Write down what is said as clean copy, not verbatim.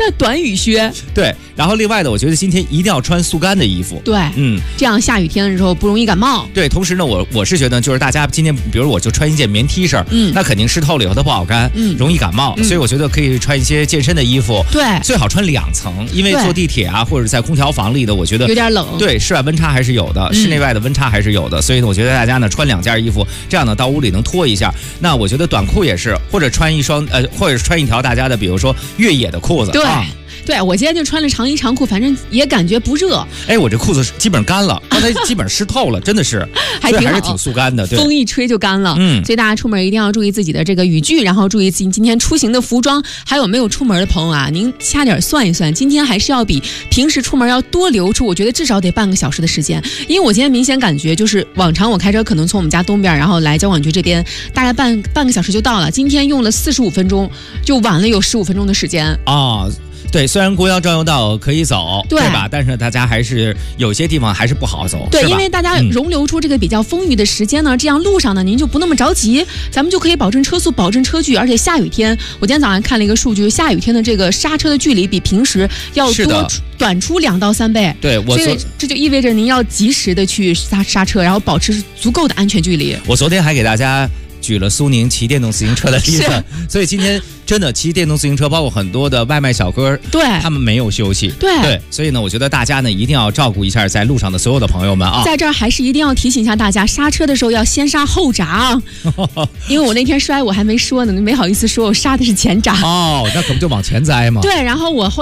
短雨靴。 对，然后另外的，我觉得今天一定要穿速干的衣服。 对，这样下雨天的时候不容易感冒。 对，同时呢，我是觉得就是大家今天，比如我就穿一件棉 T 恤，那肯定湿透了以后它不好干，容易感冒，所以我觉得可以穿一些健身的衣服。 对， 最好穿2层，因为坐地铁啊或者在空调房里的，我觉得有点冷。 对，室外温差还是有的，室内外的温差还是有的，所以呢，我觉得大家呢穿2件衣服，这样呢到屋里能脱一下。那我觉得短裤也是，或者穿一双或者穿一条大家的，比如说越野的裤子。 对。对，我今天就穿了长衣长裤，反正也感觉不热。 哎，我这裤子基本上干了，刚才基本上湿透了，真的是，还是挺速干的。对， 风一吹就干了。所以大家出门一定要注意自己的这个雨具，然后注意自己今天出行的服装。还有没有出门的朋友啊，您掐点算一算，今天还是要比平时出门要多留出，我觉得至少得半个小时的时间。因为我今天明显感觉就是往常我开车可能从我们家东边，然后来交管局这边，大概半个小时就到了，今天用了45分钟，就晚了有15分钟的时间啊。 对，虽然公交专用道可以走，对吧？但是大家还是有些地方还是不好走， 对，因为大家容留出这个比较丰裕的时间呢，这样路上呢您就不那么着急，咱们就可以保证车速，保证车距。而且下雨天，我今天早上看了一个数据，下雨天的这个刹车的距离比平时要短出2到3倍。 对， 所以这就意味着您要及时的去刹车，然后保持足够的安全距离。 我昨天还给大家举了苏宁骑电动自行车的例子，所以今天真的骑电动自行车，包括很多的外卖小哥， 对， 他们没有休息，对，所以呢，我觉得大家呢一定要照顾一下在路上的所有的朋友们啊。 在这儿还是一定要提醒一下大家，刹车的时候要先刹后闸啊，因为我那天摔我还没说呢，没好意思说我刹的是前闸。 哦，那可不就往前栽吗？ 对，然后我后来